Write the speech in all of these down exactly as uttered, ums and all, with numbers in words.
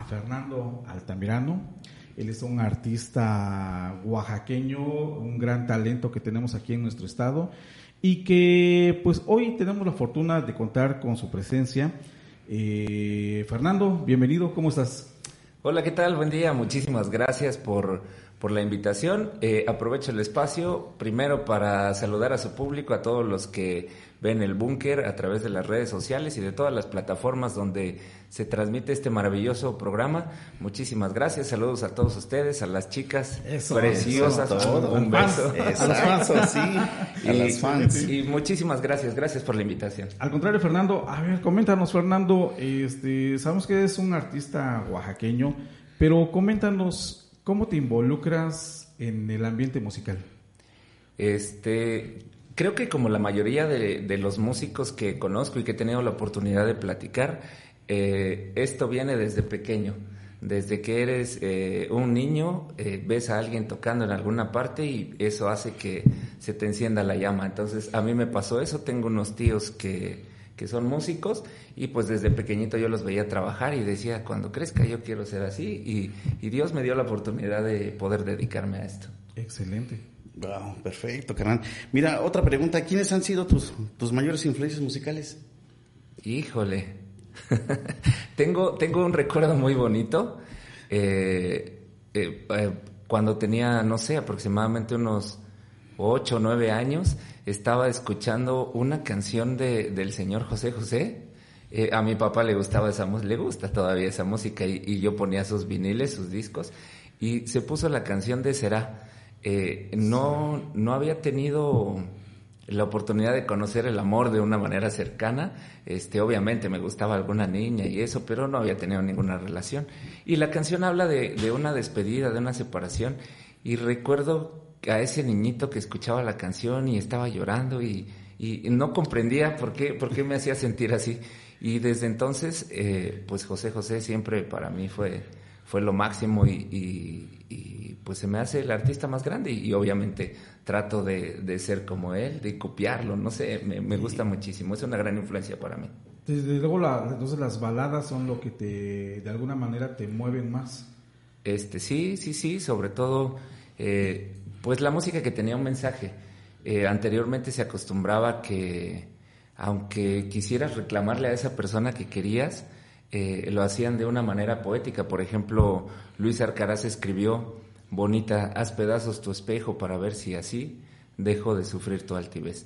Fernando Altamirano. Él es un artista oaxaqueño, un gran talento que tenemos aquí en nuestro estado y que pues hoy tenemos la fortuna de contar con su presencia. Eh, Fernando, bienvenido, ¿cómo estás? Hola, ¿qué tal? Buen día, muchísimas gracias por, por la invitación. Eh, aprovecho el espacio primero para saludar a su público, a todos los que ven el Búnker a través de las redes sociales y de todas las plataformas donde se transmite este maravilloso programa. Muchísimas gracias, saludos a todos ustedes, a las chicas eso, preciosas, eso, un, un beso. A los fans, sí, a y, las fans. Y muchísimas gracias, gracias por la invitación. Al contrario, Fernando, a ver, coméntanos, Fernando, este, sabemos que eres un artista oaxaqueño, pero coméntanos, ¿cómo te involucras en el ambiente musical? Este... Creo que como la mayoría de, de los músicos que conozco y que he tenido la oportunidad de platicar, eh, esto viene desde pequeño. Desde que eres eh, un niño, eh, ves a alguien tocando en alguna parte y eso hace que se te encienda la llama. Entonces, a mí me pasó eso. Tengo unos tíos que, que son músicos y pues desde pequeñito yo los veía trabajar y decía, cuando crezca yo quiero ser así. Y, y Dios me dio la oportunidad de poder dedicarme a esto. Excelente. Wow, perfecto, carnal. Mira, otra pregunta, ¿quiénes han sido tus, tus mayores influencias musicales? Híjole, tengo, tengo un recuerdo muy bonito. Eh, eh, eh, cuando tenía, no sé, aproximadamente unos ocho o nueve años, estaba escuchando una canción de, del señor José José. Eh, a mi papá le gustaba esa música, le gusta todavía esa música y, y yo ponía sus viniles, sus discos y se puso la canción de Será. Eh, no, no había tenido la oportunidad de conocer el amor de una manera cercana. Este, obviamente me gustaba alguna niña y eso, pero no había tenido ninguna relación. Y la canción habla de, de una despedida, de una separación. Y recuerdo a ese niñito que escuchaba la canción y estaba llorando y, y, y no comprendía por qué, por qué me hacía sentir así. Y desde entonces, eh, pues José José siempre para mí fue, fue lo máximo y, y, y pues se me hace el artista más grande y, y obviamente trato de, de ser como él, de copiarlo, no sé, me, me gusta muchísimo, es una gran influencia para mí. Desde luego, la, entonces las baladas son lo que te, de alguna manera te mueven más. Este, sí, sí, sí, sobre todo, eh, pues la música que tenía un mensaje. Eh, anteriormente se acostumbraba que, aunque quisieras reclamarle a esa persona que querías, eh, lo hacían de una manera poética. Por ejemplo, Luis Arcaraz escribió: bonita, haz pedazos tu espejo para ver si así dejo de sufrir tu altivez.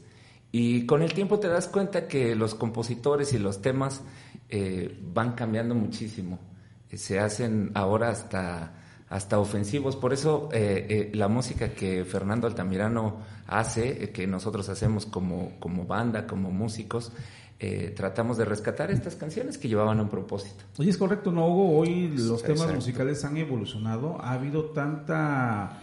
Y con el tiempo te das cuenta que los compositores y los temas eh, van cambiando muchísimo. Eh, se hacen ahora hasta, hasta ofensivos. Por eso eh, eh, la música que Fernando Altamirano hace, eh, que nosotros hacemos como, como banda, como músicos, Eh, tratamos de rescatar estas canciones que llevaban un propósito. Oye, es correcto, ¿no, Hugo? Hoy los Exacto. temas musicales han evolucionado, ha habido tanta...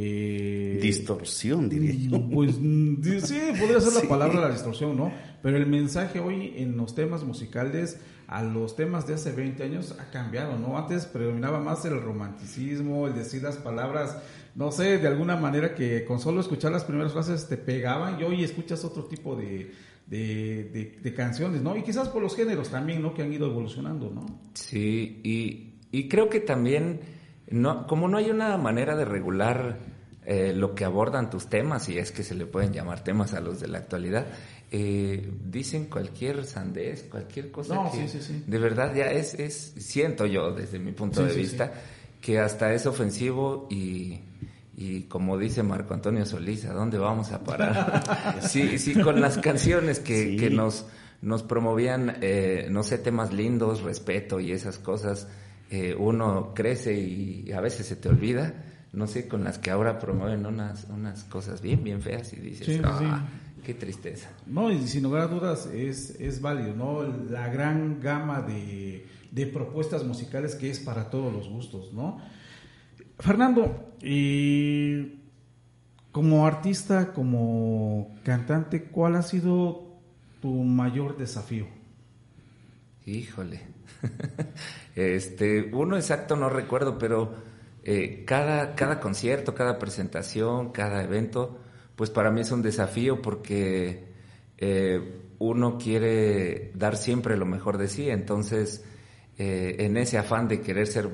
Eh, distorsión, diría yo. Pues sí, podría ser la Sí. palabra la distorsión, ¿no? Pero el mensaje hoy en los temas musicales a los temas de hace veinte años ha cambiado, ¿no? Antes predominaba más el romanticismo, el decir las palabras, no sé, de alguna manera que con solo escuchar las primeras frases te pegaban, y hoy escuchas otro tipo de... De, de, de canciones, ¿no? Y quizás por los géneros también, ¿no? Que han ido evolucionando, ¿no? Sí, y, y creo que también, no, como no hay una manera de regular eh, lo que abordan tus temas, y es que se le pueden llamar temas a los de la actualidad, eh, dicen cualquier sandez, cualquier cosa no, que sí, sí, sí. de verdad ya es, es, siento yo desde mi punto sí, de sí, vista, sí. que hasta es ofensivo y... Y como dice Marco Antonio Solís, ¿a dónde vamos a parar? sí, sí, con las canciones que, sí. que nos, nos promovían, eh, no sé, temas lindos, respeto y esas cosas, eh, uno crece y a veces se te olvida, no sé, con las que ahora promueven unas, unas cosas bien, bien feas y dices, sí, ah, sí. qué tristeza. No, y sin lugar a dudas es, es válido, ¿no? La gran gama de, de propuestas musicales que es para todos los gustos, ¿no? Fernando, y como artista, como cantante, ¿cuál ha sido tu mayor desafío? Híjole, este, uno exacto no recuerdo, pero eh, cada, cada concierto, cada presentación, cada evento, pues para mí es un desafío porque eh, uno quiere dar siempre lo mejor de sí, entonces eh, en ese afán de querer ser